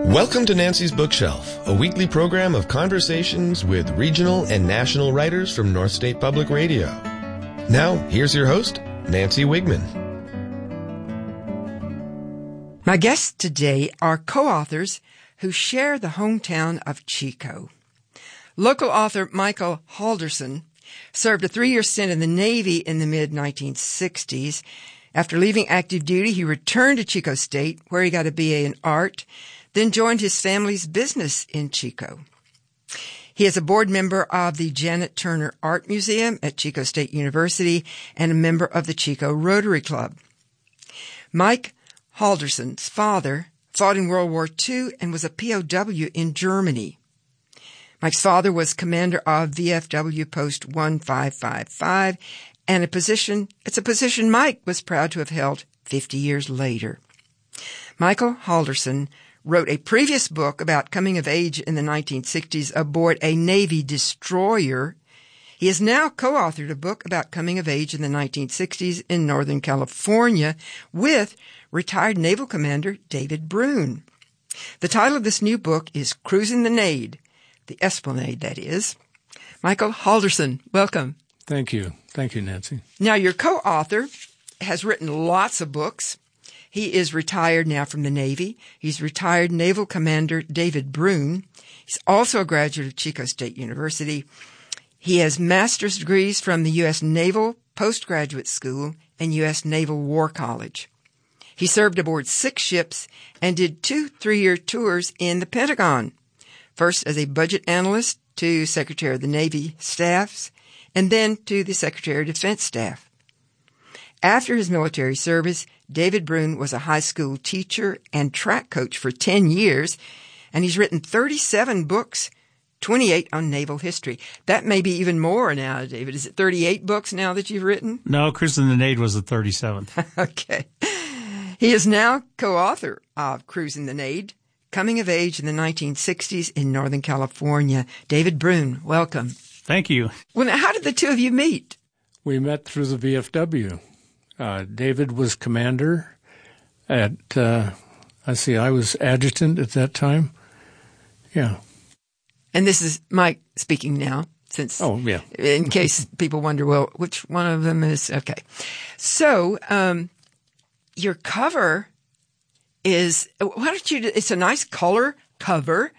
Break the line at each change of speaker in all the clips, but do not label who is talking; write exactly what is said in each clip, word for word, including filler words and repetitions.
Welcome to Nancy's Bookshelf, a weekly program of conversations with regional and national writers from North State Public Radio. Now, here's your host, Nancy Wigman.
My guests today are co-authors who share the hometown of Chico. Local author Michael Halderson served a three-year stint in the Navy in the mid nineteen sixties. After leaving active duty, he returned to Chico State, where he got a B A in art, then joined his family's business in Chico. He is a board member of the Janet Turner Art Museum at Chico State University and a member of the Chico Rotary Club. Mike Halderson's father fought in World War Two and was a P O W in Germany. Mike's father was commander of V F W Post one five five five, and a position, it's a position Mike was proud to have held fifty years later. Michael Halderson wrote a previous book about coming of age in the nineteen sixties aboard a Navy destroyer. He has now co-authored a book about coming of age in the nineteen sixties in Northern California with retired Naval Commander David Brune. The title of this new book is Cruising the Nade, the Esplanade, that is. Michael Halderson, welcome.
Thank you. Thank you, Nancy.
Now, your co-author has written lots of books. He is retired now from the Navy. He's retired Naval Commander David Brune. He's also a graduate of Chico State University. He has master's degrees from the U S Naval Postgraduate School and U S Naval War College. He served aboard six ships and did two three-year tours in the Pentagon, first as a budget analyst to Secretary of the Navy staffs, and then to the Secretary of Defense staff. After his military service, David Brune was a high school teacher and track coach for ten years, and he's written thirty-seven books, twenty-eight on naval history. That may be even more now, David. Is it thirty-eight books now that you've written?
No, Cruising the Nade was the thirty-seventh.
Okay. He is now co-author of Cruising the Nade, Coming of Age in the nineteen sixties in Northern California. David Brune, welcome.
Thank you.
Well, now, how did the two of you meet?
We met through the V F W. Uh, David was commander at, uh, I see, I was adjutant at that time. Yeah.
And this is Mike speaking now, since,
oh, yeah.
in case people wonder, well, which one of them is, okay. So, um, your cover is, why don't you, it's a nice color cover,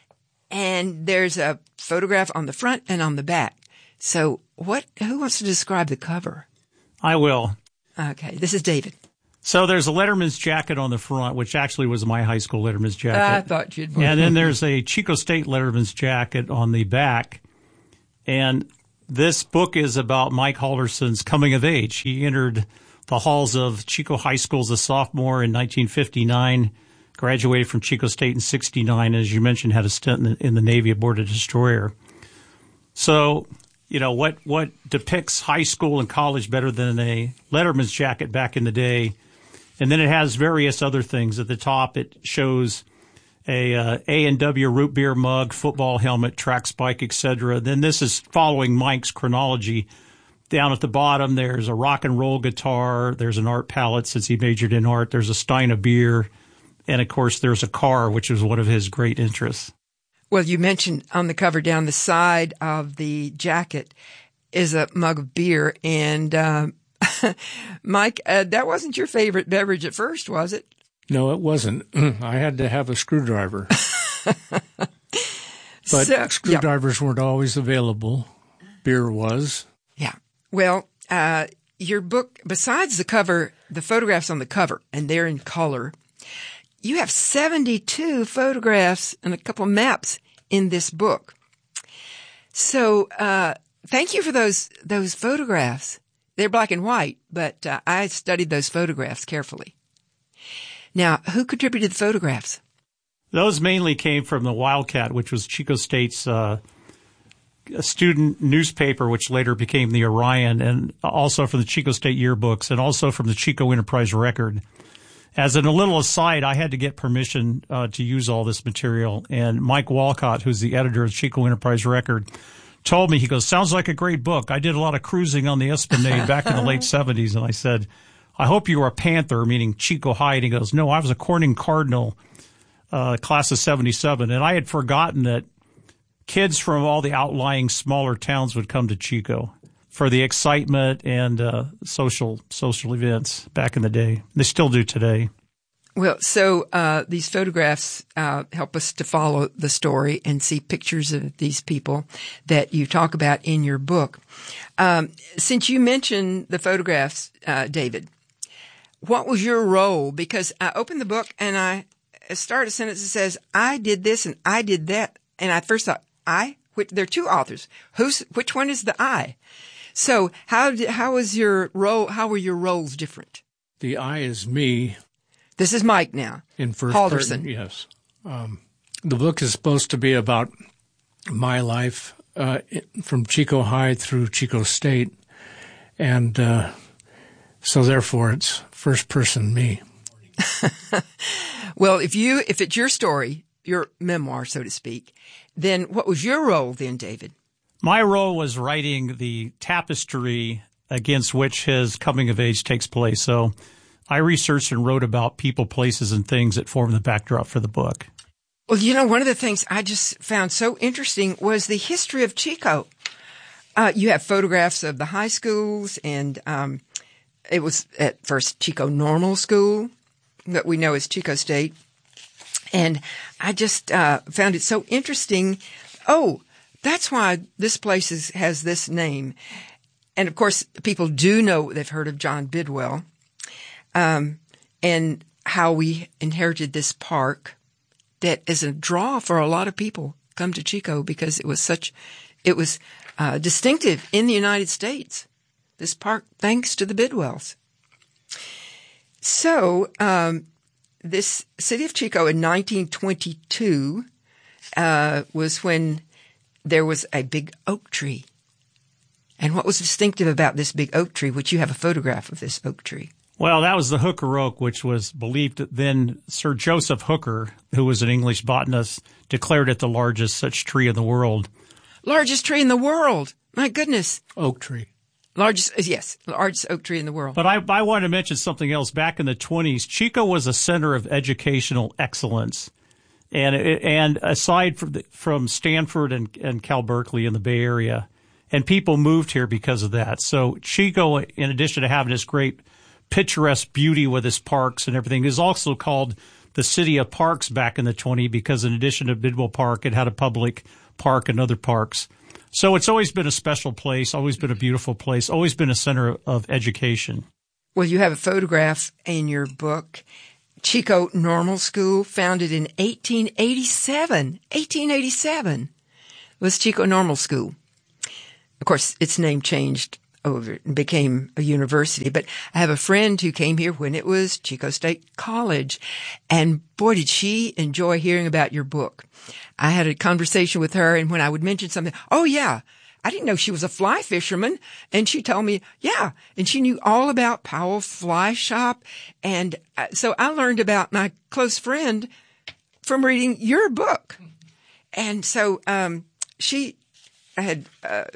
and there's a photograph on the front and on the back. So what, who wants to describe the cover?
I will.
Okay, this is David.
So there's a letterman's jacket on the front, which actually was my high school letterman's jacket.
I thought you'd.
And then there's a Chico State letterman's jacket on the back. And this book is about Mike Halderson's coming of age. He entered the halls of Chico High School as a sophomore in nineteen fifty-nine, graduated from Chico State in sixty-nine, as you mentioned, had a stint in the, in the Navy aboard a destroyer. So, you know, what, what depicts high school and college better than a letterman's jacket back in the day? And then it has various other things. At the top, it shows a uh, A and W root beer mug, football helmet, track spike, et cetera. Then this is following Mike's chronology. Down at the bottom, there's a rock and roll guitar. There's an art palette since he majored in art. There's a stein of beer. And, of course, there's a car, which is one of his great interests.
Well, you mentioned on the cover down the side of the jacket is a mug of beer. And, um, Mike, uh, that wasn't your favorite beverage at first, was it?
No, it wasn't. I had to have a screwdriver. But
so,
screwdrivers yeah. weren't always available. Beer was.
Yeah. Well, uh, your book, besides the cover, the photographs on the cover, and they're in color, you have seventy-two photographs and a couple maps in this book. So, uh, thank you for those, those photographs. They're black and white, but uh, I studied those photographs carefully. Now, who contributed the photographs?
Those mainly came from the Wildcat, which was Chico State's uh, student newspaper, which later became the Orion, and also from the Chico State yearbooks, and also from the Chico Enterprise Record. As in a little aside, I had to get permission uh, to use all this material, and Mike Walcott, who's the editor of Chico Enterprise Record, told me, he goes, sounds like a great book. I did a lot of cruising on the Esplanade back in the late seventies, and I said, I hope you were a Panther, meaning Chico High. And he goes, no, I was a Corning Cardinal uh, class of seventy-seven. And I had forgotten that kids from all the outlying smaller towns would come to Chico for the excitement and uh, social social events back in the day. They still do today.
Well, so uh, these photographs uh, help us to follow the story and see pictures of these people that you talk about in your book. Um, since you mentioned the photographs, uh, David, what was your role? Because I opened the book and I start a sentence that says, I did this and I did that. And I first thought, I? Which, there are two authors. Who's, which one is the I? So how did, how was your role, how were your roles different?
The I is me.
This is Mike now.
In first
Halderson.
person, yes. Um, the book is supposed to be about my life uh, from Chico High through Chico State. And uh, so therefore it's first person me.
Well, if you, if it's your story, your memoir, so to speak, then what was your role then, David?
My role was writing the tapestry against which his coming of age takes place. So I researched and wrote about people, places, and things that form the backdrop for the book.
Well, you know, one of the things I just found so interesting was the history of Chico. Uh, you have photographs of the high schools, and um, it was at first Chico Normal School, that we know as Chico State. And I just uh, found it so interesting. Oh, that's why this place is, has this name. And, of course, people do know, they've heard of John Bidwell. Um, and how we inherited this park that is a draw for a lot of people come to Chico because it was such, it was, uh, distinctive in the United States. This park, thanks to the Bidwells. So, um, this city of Chico in nineteen twenty-two, uh, was when there was a big oak tree. And what was distinctive about this big oak tree, which you have a photograph of this oak tree?
Well, that was the Hooker oak, which was believed that then Sir Joseph Hooker, who was an English botanist, declared it the largest such tree in the world.
Largest tree in the world. My goodness.
Oak tree.
Largest, yes, largest oak tree in the world.
But I, I want to mention something else. Back in the twenties, Chico was a center of educational excellence. And and aside from, the, from Stanford and, and Cal Berkeley in the Bay Area, and people moved here because of that. So Chico, in addition to having this great picturesque beauty with its parks and everything, is also called the City of Parks back in the twenties because in addition to Bidwell Park, it had a public park and other parks. So it's always been a special place, always been a beautiful place, always been a center of education.
Well, you have a photograph in your book. Chico Normal School, founded in eighteen eighty-seven. eighteen eighty-seven was Chico Normal School. Of course, its name changed over and became a university. But I have a friend who came here when it was Chico State College. And boy, did she enjoy hearing about your book. I had a conversation with her, and when I would mention something, oh yeah, I didn't know she was a fly fisherman. And she told me, yeah, and she knew all about Powell Fly Shop. And so I learned about my close friend from reading your book. And so, um, she, I had, uh,